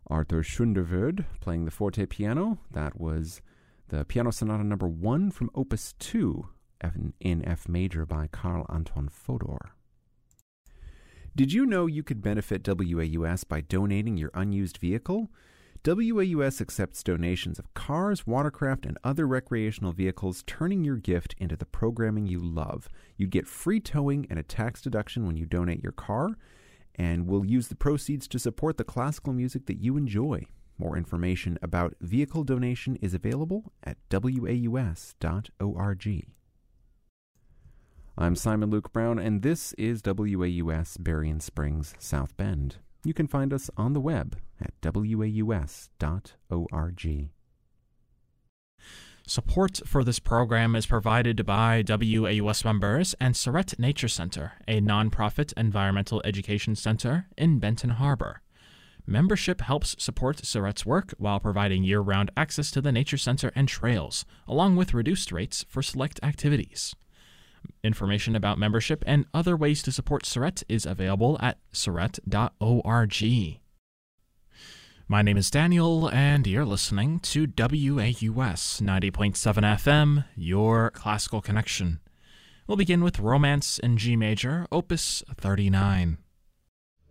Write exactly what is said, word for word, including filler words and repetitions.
Arthur Schunderwerd playing the forte piano. That was the Piano Sonata number one from Opus two in F major by Carl Anton Fodor. Did you know you could benefit W A U S by donating your unused vehicle? W A U S accepts donations of cars, watercraft, and other recreational vehicles, turning your gift into the programming you love. You get free towing and a tax deduction when you donate your car, and we'll use the proceeds to support the classical music that you enjoy. More information about vehicle donation is available at W A U S dot org. I'm Simon Luke Brown, and this is W A U S Berrien Springs, South Bend. You can find us on the web at W A U S dot org. Support for this program is provided by W A U S members and Surrett Nature Center, a nonprofit environmental education center in Benton Harbor. Membership helps support Surrett's work while providing year-round access to the Nature Center and trails, along with reduced rates for select activities. Information about membership and other ways to support Surrett is available at surrett dot org. My name is Daniel, and you're listening to W A U S ninety point seven F M, your classical connection. We'll begin with Romance in G major, Opus thirty-nine.